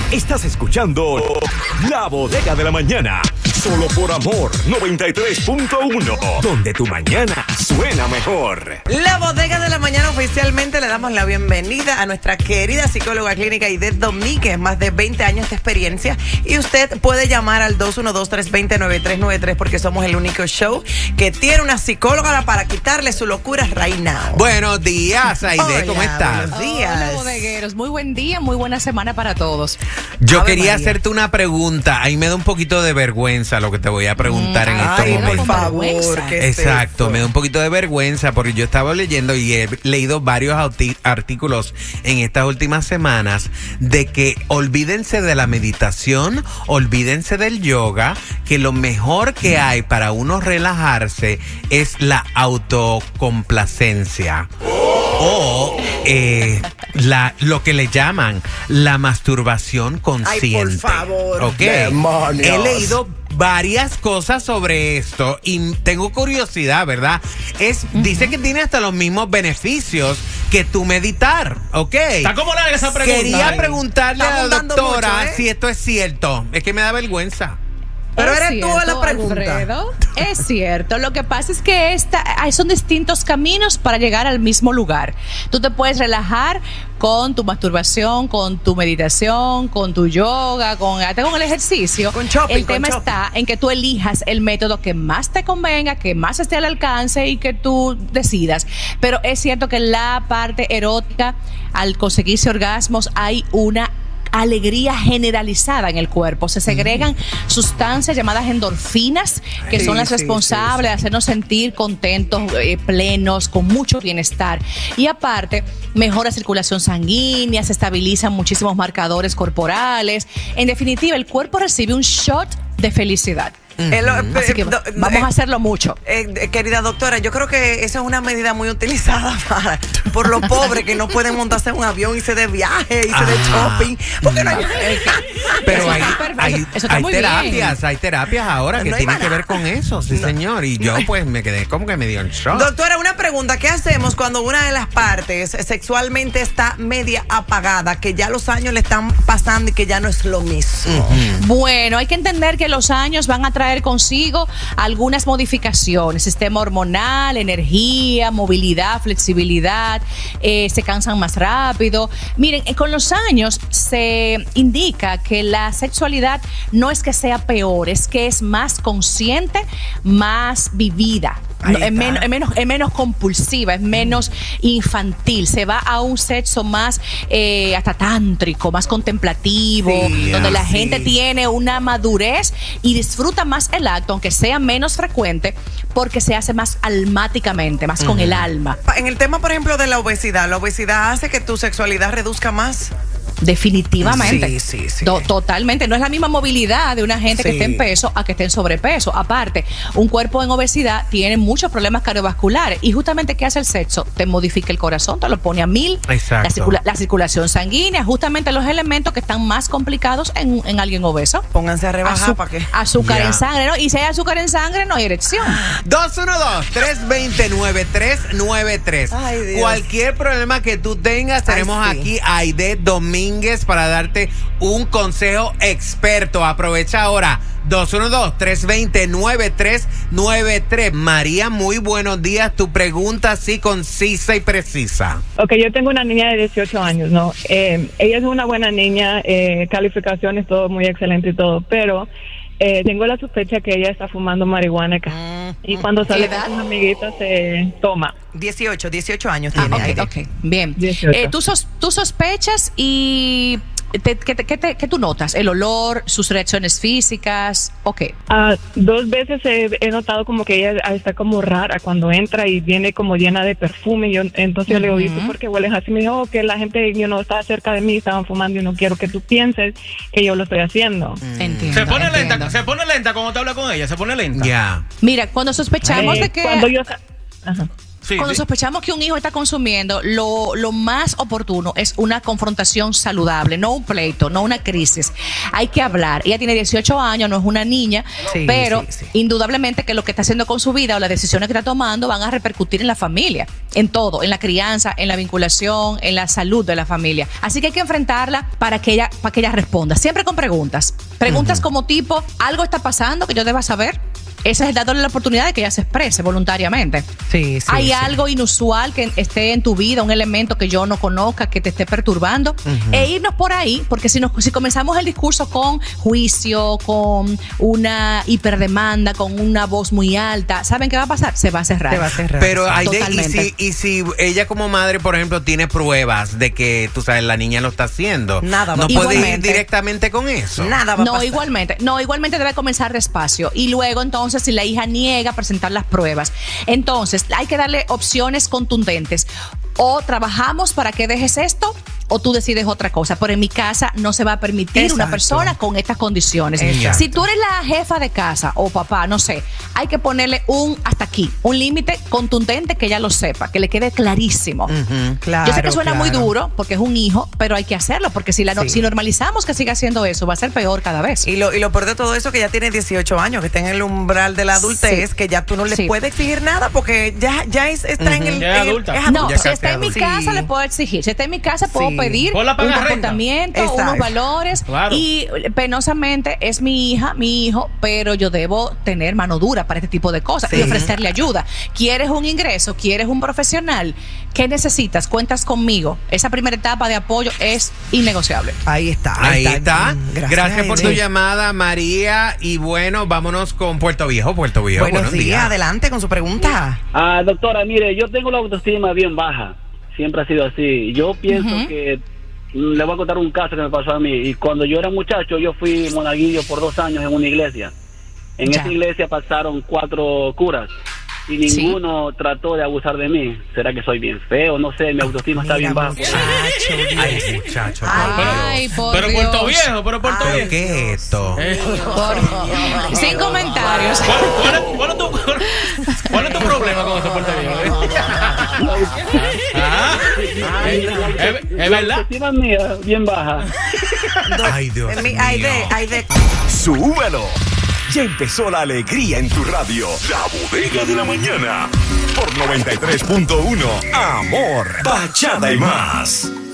Estás escuchando La Bodega de la Mañana, solo por Amor 93.1, donde tu mañana suena mejor. La Bodega de la Mañana, oficialmente le damos la bienvenida a nuestra querida psicóloga clínica Aideth Domínguez, más de 20 años de experiencia, y usted puede llamar al 212-320-9393 porque somos el único show que tiene una psicóloga para quitarle su locura right now. Buenos días, Aideth, ¿cómo estás? Buenos días. Hola, bodegueros. Muy buen día, muy buena semana para todos. Yo Ave quería María. hacerte una pregunta. Ahí me da un poquito de vergüenza lo que te voy a preguntar en estos Ay, momentos. por favor. ¿Qué es Exacto, eso? me da un poquito de vergüenza porque yo estaba leyendo y he leído varios artículos en estas últimas semanas de que olvídense de la meditación, olvídense del yoga, que lo mejor que hay para uno relajarse es la autocomplacencia. O lo que le llaman la masturbación consciente. Ay, por favor. ¿Ok? Demonios. He leído varias cosas sobre esto y tengo curiosidad, ¿verdad? Dice que tiene hasta los mismos beneficios que tú meditar, ¿ok? Está como larga esa pregunta. Quería preguntarle a Estamos la dando doctora mucho, ¿eh? si esto es cierto. Es que me da vergüenza. Pero Es eres tú cierto, la pregunta. Alfredo, es cierto. Lo que pasa es que son distintos caminos para llegar al mismo lugar. Tú te puedes relajar con tu masturbación, con tu meditación, con tu yoga, hasta con el ejercicio. Con shopping, el con tema shopping. está en que tú elijas el método que más te convenga, que más esté al alcance y que tú decidas. Pero es cierto que la parte erótica, al conseguirse orgasmos, hay una alegría generalizada en el cuerpo. Se segregan sustancias llamadas endorfinas, que son las responsables de hacernos sentir contentos, plenos, con mucho bienestar. Y aparte, mejora circulación sanguínea, se estabilizan muchísimos marcadores corporales. En definitiva, el cuerpo recibe un shot de felicidad. Así que vamos a hacerlo mucho. Querida doctora, yo creo que esa es una medida muy utilizada por los pobres que no pueden montarse en un avión y irse de viaje, irse de shopping. Porque no hay... Pero Eso hay, está perfecto. hay, Eso está hay muy terapias, hay terapias ahora que No hay tienen que manera. ver con eso, sí señor. Y yo pues me quedé como que me dio un shock. Doctora, una pregunta. ¿Qué hacemos cuando una de las partes sexualmente está media apagada, que ya los años le están pasando y que ya no es lo mismo? Bueno, hay que entender que los años van a traer consigo algunas modificaciones, sistema hormonal, energía, movilidad, flexibilidad, se cansan más rápido. Miren, con los años se indica que la sexualidad no es que sea peor, es que es más consciente, más vivida. Es menos compulsiva, es menos infantil, se va a un sexo más hasta tántrico, más contemplativo, donde la gente tiene una madurez y disfruta más el acto, aunque sea menos frecuente, porque se hace más almáticamente, más con el alma. En el tema, por ejemplo, de la obesidad hace que tu sexualidad reduzca más. Definitivamente. Sí. Totalmente. No es la misma movilidad de una gente que esté en peso a que esté en sobrepeso. Aparte, un cuerpo en obesidad tiene muchos problemas cardiovasculares. Y justamente, ¿qué hace el sexo? Te modifica el corazón, te lo pone a 1000. Exacto. La circulación sanguínea, justamente los elementos que están más complicados en alguien obeso. Pónganse a rebajar para que... Azúcar Ya. en sangre, ¿no? Y si hay azúcar en sangre, no hay erección. 212-320-9393. Ay, Dios. Cualquier problema que tú tengas, tenemos sí. aquí a Aideth Domínguez para darte un consejo experto. Aprovecha ahora. 212-320-9393. María, muy buenos días. Tu pregunta así concisa y precisa. Ok, yo tengo una niña de 18 años, ¿no? Ella es una buena niña, calificaciones, todo muy excelente y todo, pero tengo la sospecha que ella está fumando marihuana acá. Y cuando sale con sus amiguitas se toma. 18 años tiene. Aideth. Ok, bien. 18. Tú sospechas y ¿qué tú notas? ¿El olor, sus reacciones físicas? Ok. 2 veces he notado como que ella está como rara cuando entra y viene como llena de perfume. Entonces yo le digo, ¿y tú por qué hueles así? Me dijo, que la gente no estaba cerca de mí, estaban fumando y no quiero que tú pienses que yo lo estoy haciendo. Entiendo. Se pone entiendo. lenta cuando te habla con ella, se pone lenta. Ya. Mira, cuando sospechamos de que... Cuando yo... Ajá. Cuando sospechamos que un hijo está consumiendo, lo más oportuno es una confrontación saludable, no un pleito, no una crisis. Hay que hablar. Ella tiene 18 años, no es una niña, pero indudablemente que lo que está haciendo con su vida o las decisiones que está tomando van a repercutir en la familia, en todo, en la crianza, en la vinculación, en la salud de la familia. Así que hay que enfrentarla para que ella responda, siempre con preguntas. Preguntas como tipo, ¿algo está pasando que yo deba saber? Esa es dándole la oportunidad de que ella se exprese voluntariamente. ¿Hay algo inusual que esté en tu vida, un elemento que yo no conozca, que te esté perturbando? E irnos por ahí, porque si comenzamos el discurso con juicio, con una hiperdemanda, con una voz muy alta, ¿saben qué va a pasar? Se va a cerrar. Pero y si ella como madre, por ejemplo, tiene pruebas de que, tú sabes, la niña lo está haciendo, no puede ir directamente con eso. Igualmente debe comenzar despacio. Y luego, entonces, si la hija niega, presentar las pruebas. Entonces, hay que darle opciones contundentes. O trabajamos para que dejes esto, o tú decides otra cosa. Pero en mi casa no se va a permitir una persona con estas condiciones. Si tú eres la jefa de casa o papá, no sé, hay que ponerle hasta aquí, un límite contundente que ella lo sepa, que le quede clarísimo. Yo sé que suena muy duro porque es un hijo, pero hay que hacerlo porque si normalizamos que siga haciendo eso, va a ser peor cada vez. Y lo peor de todo eso, que ya tiene 18 años, que está en el umbral de la adultez, que ya tú no le puedes exigir nada porque ya está en el... Ya es adulta. No, si está en mi casa le puedo exigir. Si está en mi casa puedo pedir un comportamiento, unos valores. Y penosamente es mi hija, mi hijo, pero yo debo tener mano dura para este tipo de cosas y ofrecerle ayuda. ¿Quieres un ingreso? ¿Quieres un profesional? ¿Qué necesitas? Cuentas conmigo. Esa primera etapa de apoyo es innegociable. Ahí está. Gracias por tu llamada, María. Y bueno, vámonos con Puerto Viejo. Buenos días. Adelante con su pregunta. Doctora, mire, yo tengo la autoestima bien baja. Siempre ha sido así. Yo pienso que le voy a contar un caso que me pasó a mí. Y cuando yo era muchacho, yo fui monaguillo por 2 años en una iglesia. En esa iglesia pasaron 4 curas y ninguno trató de abusar de mí. ¿Será que soy bien feo? No sé, mi autoestima está bien baja. Muchacho. Pero Puerto Viejo, ¿Pero qué es esto? Sin comentarios. ¿Cuál es tu problema con ese Puerto Viejo? ¿Es verdad? La autoestima mía bien baja. Ay, Dios mío. ¡Súbelo! Ya empezó la alegría en tu radio. La Bodega de la Mañana. Por 93.1. Amor, bachata y más.